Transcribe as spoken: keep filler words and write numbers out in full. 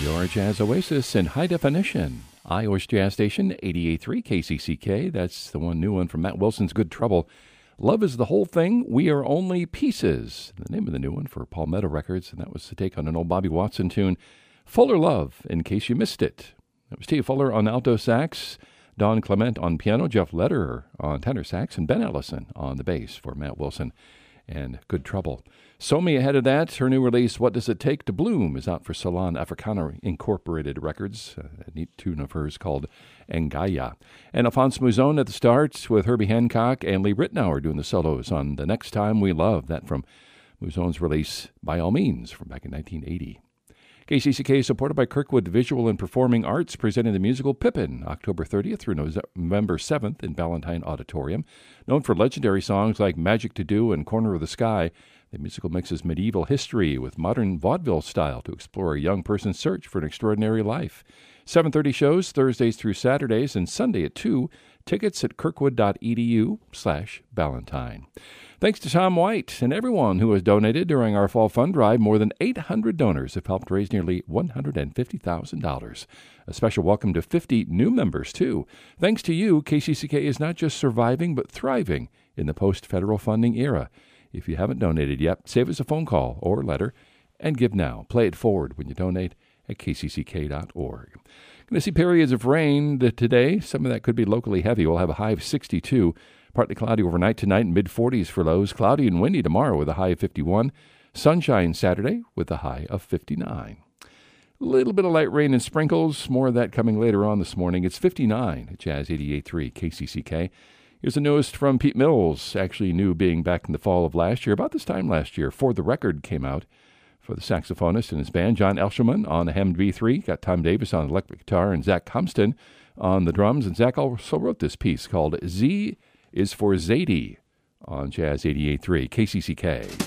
Your Jazz Oasis in high definition. Iowa's Jazz Station, eighty-eight point three K C C K. That's the one new one from Matt Wilson's Good Trouble. Love is the whole thing. We are only pieces. The name of the new one for Palmetto Records, and that was the take on an old Bobby Watson tune. Fuller Love, in case you missed it. That was Steve Fuller on alto sax, Don Clement on piano, Jeff Lederer on tenor sax, and Ben Ellison on the bass for Matt Wilson and Good Trouble. Somi ahead of that, her new release, What Does It Take to Bloom, is out for Salon Africana Incorporated Records, a neat tune of hers called Engaya. And Alphonse Mouzon at the start with Herbie Hancock and Lee Ritenour doing the solos on The Next Time We Love, that from Mouzon's release By All Means from back in nineteen eighty. K C C K is supported by Kirkwood Visual and Performing Arts, presenting the musical Pippin, October thirtieth through November seventh in Ballantine Auditorium. Known for legendary songs like Magic to Do and Corner of the Sky, the musical mixes medieval history with modern vaudeville style to explore a young person's search for an extraordinary life. seven thirty shows Thursdays through Saturdays and Sunday at two. Tickets at kirkwood.edu slash Ballantine. Thanks to Tom White and everyone who has donated during our fall fund drive. More than eight hundred donors have helped raise nearly one hundred fifty thousand dollars. A special welcome to fifty new members, too. Thanks to you, K C C K is not just surviving, but thriving in the post-federal funding era. If you haven't donated yet, save us a phone call or letter and give now. Play it forward when you donate at k c c k dot org. Going to see periods of rain today. Some of that could be locally heavy. We'll have a high of sixty-two. Partly cloudy overnight tonight, mid-forties for lows. Cloudy and windy tomorrow with a high of fifty-one. Sunshine Saturday with a high of fifty-nine. A little bit of light rain and sprinkles. More of that coming later on this morning. It's fifty-nine at Jazz eighty-eight point three K C C K. Here's the newest from Pete Mills, actually new being back in the fall of last year. About this time last year, For the Record came out for the saxophonist and his band. John Elshelman on the Hammond B three, got Tom Davis on electric guitar, and Zach Compston on the drums. And Zach also wrote this piece called Z is for Zadie on Jazz eighty-eight point three K C C K.